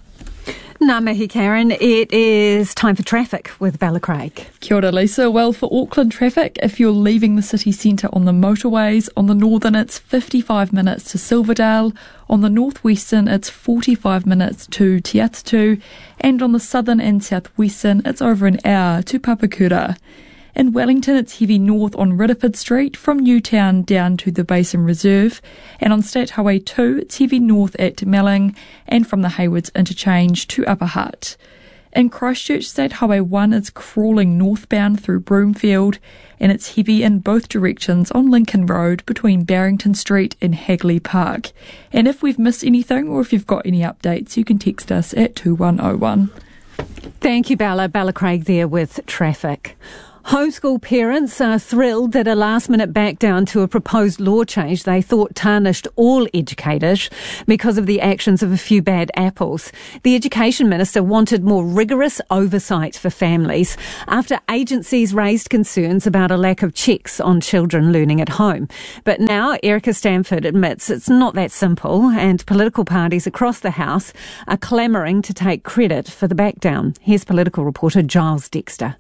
Ngā mihi, Karen. It is time for traffic with Bella Craig. Kia ora, Lisa. Well, for Auckland traffic, if you're leaving the city centre on the motorways, on the northern it's fifty-five minutes to Silverdale, on the northwestern it's forty-five minutes to Te Atatu, and on the southern and southwestern it's over an hour to Papakura. In Wellington, it's heavy north on Ridderford Street from Newtown down to the Basin Reserve. And on State Highway two, it's heavy north at Melling and from the Haywards Interchange to Upper Hutt. In Christchurch, State Highway one is crawling northbound through Broomfield, and it's heavy in both directions on Lincoln Road between Barrington Street and Hagley Park. And if we've missed anything or if you've got any updates, you can text us at two one oh one. Thank you, Bella. Bella Craig there with traffic. Homeschool parents are thrilled that a last-minute back-down to a proposed law change they thought tarnished all educators because of the actions of a few bad apples. The Education Minister wanted more rigorous oversight for families after agencies raised concerns about a lack of checks on children learning at home. But now Erica Stanford admits it's not that simple, and political parties across the House are clamouring to take credit for the back-down. Here's political reporter Giles Dexter.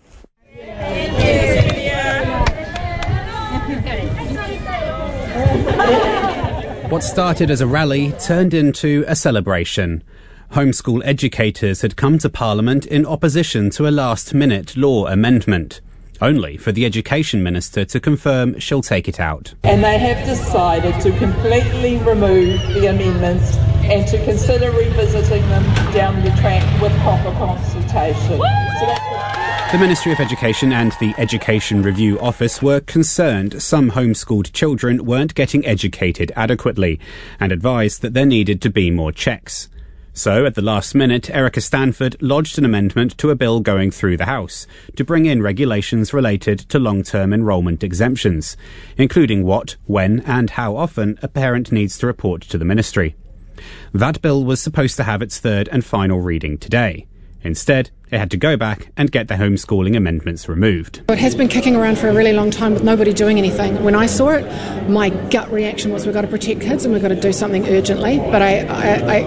What started as a rally turned into a celebration. Homeschool educators had come to Parliament in opposition to a last-minute law amendment, only for the Education Minister to confirm she'll take it out. And they have decided to completely remove the amendments and to consider revisiting them down the track with proper consultation. So that's The Ministry of Education and the Education Review Office were concerned some homeschooled children weren't getting educated adequately and advised that there needed to be more checks. So, at the last minute, Erica Stanford lodged an amendment to a bill going through the House to bring in regulations related to long-term enrolment exemptions, including what, when and how often a parent needs to report to the Ministry. That bill was supposed to have its third and final reading today. Instead, it had to go back and get the homeschooling amendments removed. It has been kicking around for a really long time with nobody doing anything. When I saw it, my gut reaction was we've got to protect kids and we've got to do something urgently. But I, I,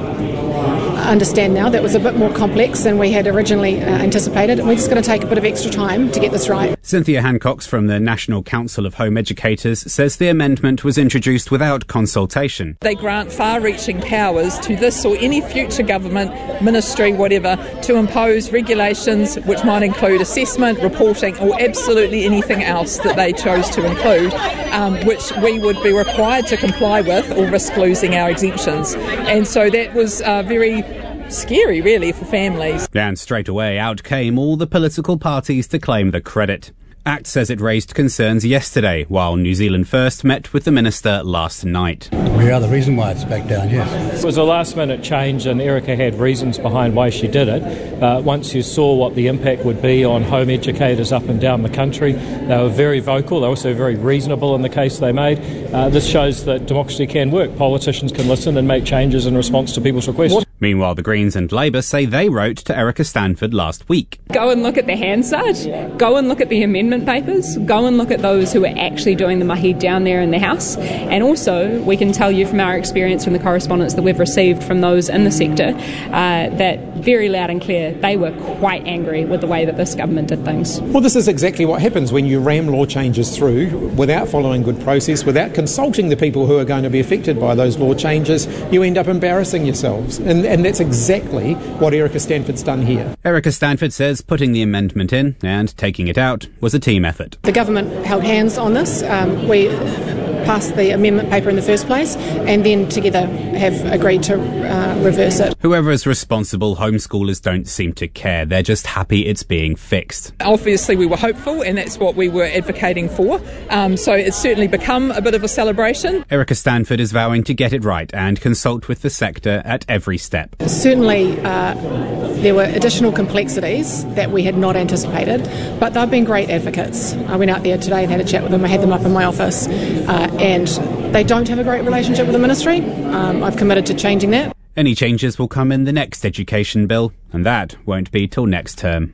I understand now that was a bit more complex than we had originally uh, anticipated, and we're just going to take a bit of extra time to get this right. Cynthia Hancox from the National Council of Home Educators says the amendment was introduced without consultation. They grant far-reaching powers to this or any future government, ministry, whatever, to impose regulations which might include assessment, reporting, or absolutely anything else that they chose to include, um, which we would be required to comply with or risk losing our exemptions. And so that was uh, very scary, really, for families. And straight away out came all the political parties to claim the credit. ACT says it raised concerns yesterday, while New Zealand First met with the Minister last night. We are the reason why it's back down, yes. It was a last-minute change, and Erica had reasons behind why she did it. Uh, once you saw what the impact would be on home educators up and down the country, they were very vocal. They were also very reasonable in the case they made. Uh, this shows that democracy can work. Politicians can listen and make changes in response to people's requests. What? Meanwhile, the Greens and Labour say they wrote to Erica Stanford last week. Go and look at the Hansard, go and look at the amendment papers, go and look at those who are actually doing the mahi down there in the House. And also, we can tell you from our experience from the correspondence that we've received from those in the sector uh, that very loud and clear, they were quite angry with the way that this government did things. Well, this is exactly what happens when you ram law changes through without following good process, without consulting the people who are going to be affected by those law changes. You end up embarrassing yourselves. And And that's exactly what Erica Stanford's done here. Erica Stanford says putting the amendment in and taking it out was a team effort. The government held hands on this. Um, we passed the amendment paper in the first place and then together have agreed to uh, reverse it. Whoever is responsible, homeschoolers don't seem to care. They're just happy it's being fixed. Obviously we were hopeful, and that's what we were advocating for. Um, so it's certainly become a bit of a celebration. Erica Stanford is vowing to get it right and consult with the sector at every step. Certainly uh, there were additional complexities that we had not anticipated, but they've been great advocates. I went out there today and had a chat with them. I had them up in my office. Uh, and they don't have a great relationship with the ministry. Um, I've committed to changing that. Any changes will come in the next education bill, and that won't be till next term.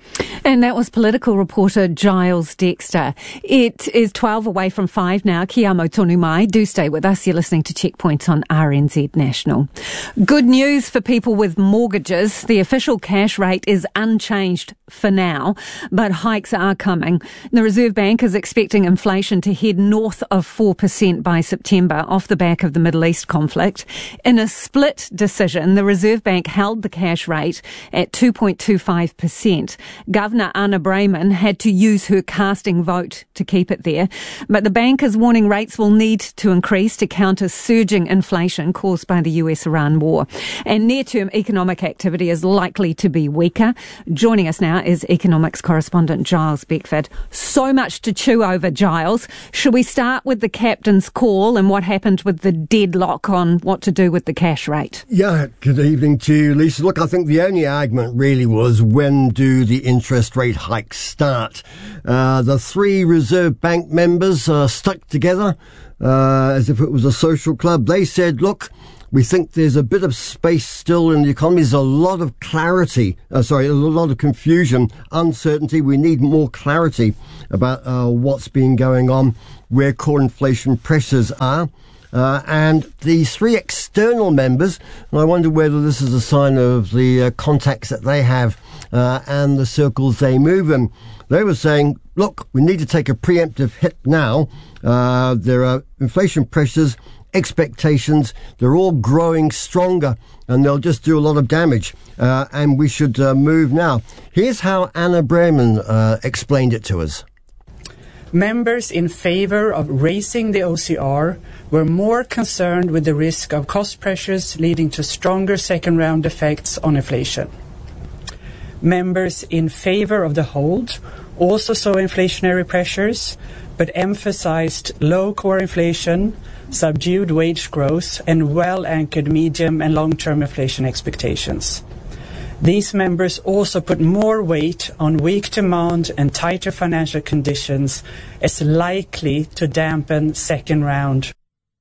And that was political reporter Giles Dexter. It is twelve away from five now. Ki amo tonu mai. Do stay with us. You're listening to Checkpoint on R N Z National. Good news for people with mortgages. The official cash rate is unchanged for now, but hikes are coming. The Reserve Bank is expecting inflation to head north of four percent by September off the back of the Middle East conflict. In a split decision, the Reserve Bank held the cash rate at two point two five percent. Governor Anna Brayman had to use her casting vote to keep it there. But the bank is warning rates will need to increase to counter surging inflation caused by the U S-Iran war. And near-term economic activity is likely to be weaker. Joining us now is economics correspondent Giles Beckford. So much to chew over, Giles. Should we start with the captain's call and what happened with the deadlock on what to do with the cash rate? Yeah, good evening to you, Lisa. Look, I think the only argument really was when do the interest rate hikes start? Uh, the three Reserve Bank members uh, stuck together uh, as if it was a social club. They said, look, we think there's a bit of space still in the economy. There's a lot of clarity, uh, sorry, a lot of confusion, uncertainty. We need more clarity about uh, what's been going on, where core inflation pressures are. Uh, and the three external members, and I wonder whether this is a sign of the uh, contacts that they have uh, and the circles they move in. They were saying, look, we need to take a preemptive hit now. Uh, there are inflation pressures, expectations, they're all growing stronger and they'll just do a lot of damage uh, and we should uh, move now. Here's how Anna Brayman uh, explained it to us. Members in favour of raising the O C R were more concerned with the risk of cost pressures leading to stronger second round effects on inflation. Members in favour of the hold also saw inflationary pressures but emphasised low core inflation, subdued wage growth and well-anchored medium and long-term inflation expectations. These members also put more weight on weak demand and tighter financial conditions as likely to dampen second round.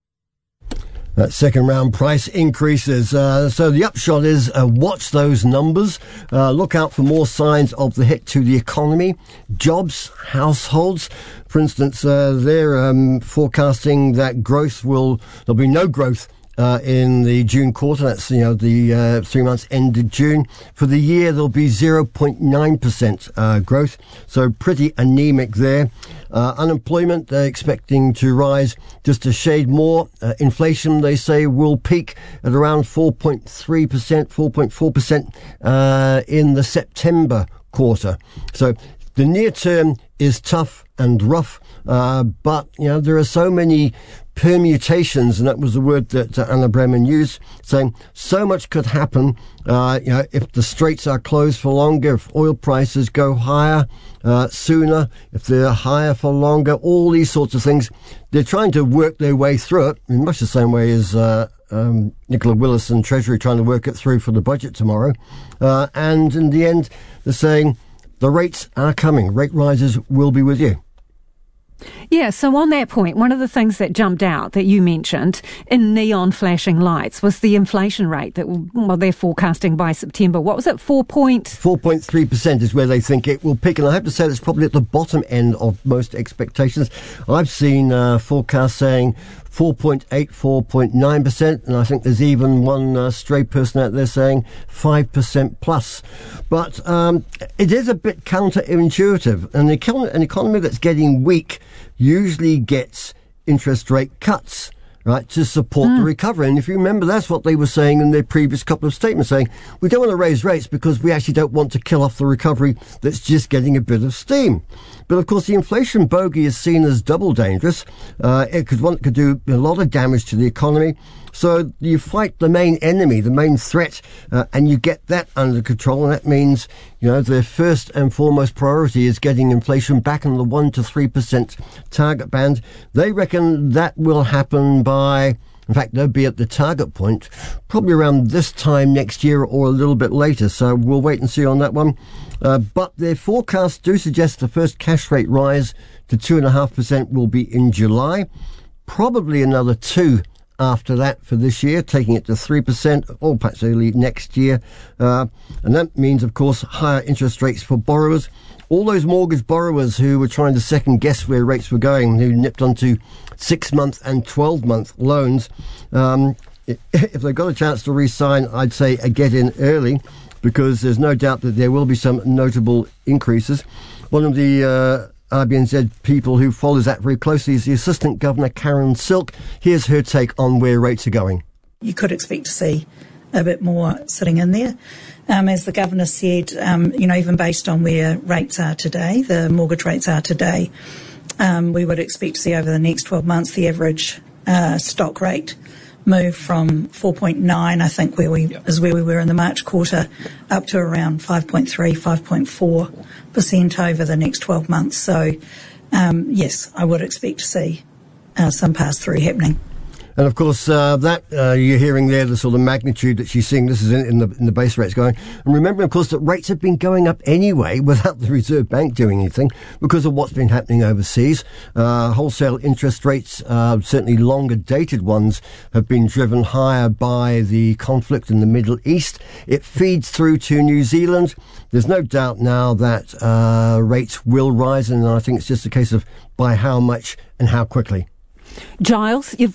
That second round price increases. Uh, so the upshot is uh, watch those numbers. Uh, look out for more signs of the hit to the economy, jobs, households. For instance, uh, they're um, forecasting that growth will, there'll be no growth Uh, in the June quarter. That's, you know, the uh, three months ended June. For the year, there'll be zero point nine percent uh, growth. So pretty anemic there. Uh, unemployment, they're expecting to rise just a shade more. Uh, inflation, they say, will peak at around four point three percent, four point four percent uh, in the September quarter. So the near term is tough and rough, uh, but, you know, there are so many permutations, and that was the word that uh, Anna Brayman used, saying so much could happen. Uh, you know, if the straits are closed for longer, if oil prices go higher uh, sooner, if they're higher for longer, all these sorts of things. They're trying to work their way through it in much the same way as uh, um, Nicola Willis and Treasury trying to work it through for the budget tomorrow. Uh, and in the end, they're saying the rates are coming. Rate rises will be with you. Yeah, so on that point, one of the things that jumped out that you mentioned in neon flashing lights was the inflation rate that, well, they're forecasting by September. What was it, four point? four point three percent is where they think it will peak, and I have to say that's probably at the bottom end of most expectations. I've seen uh, forecasts saying four point eight, four point nine percent, and I think there's even one uh, stray person out there saying five percent plus. But um, it is a bit counterintuitive. An, econ- an economy that's getting weak usually gets interest rate cuts, right, to support mm. the recovery. And if you remember, that's what they were saying in their previous couple of statements, saying we don't want to raise rates because we actually don't want to kill off the recovery that's just getting a bit of steam. But of course, the inflation bogey is seen as double dangerous. Uh, it could, one, could do a lot of damage to the economy. So you fight the main enemy, the main threat, uh, and you get that under control. And that means, you know, their first and foremost priority is getting inflation back in the one to three percent target band. They reckon that will happen by, in fact, they'll be at the target point probably around this time next year or a little bit later. So we'll wait and see on that one. Uh, but their forecasts do suggest the first cash rate rise to two point five percent will be in July. Probably another two after that for this year, taking it to three percent, or perhaps early next year. Uh, and that means, of course, higher interest rates for borrowers. All those mortgage borrowers who were trying to second-guess where rates were going, who nipped onto six-month and twelve-month loans, um, if they've got a chance to re-sign, I'd say a get in early, because there's no doubt that there will be some notable increases. One of the uh, R B N Z people who follows that very closely is the Assistant Governor, Karen Silk. Here's her take on where rates are going. You could expect to see a bit more sitting in there. Um, as the Governor said, um, you know, even based on where rates are today, the mortgage rates are today, um, we would expect to see over the next twelve months the average uh, stock rate move from four point nine, I think, where we yep. is where we were in the March quarter, up to around five point three, five point four percent over the next twelve months. So, um, yes, I would expect to see uh, some pass-through happening. And of course, uh, that uh, you're hearing there, the sort of magnitude that she's seeing. This is in, in the in the base rates going. And remember, of course, that rates have been going up anyway without the Reserve Bank doing anything because of what's been happening overseas. Uh, wholesale interest rates, uh, certainly longer dated ones, have been driven higher by the conflict in the Middle East. It feeds through to New Zealand. There's no doubt now that uh, rates will rise, and I think it's just a case of by how much and how quickly. Giles, you've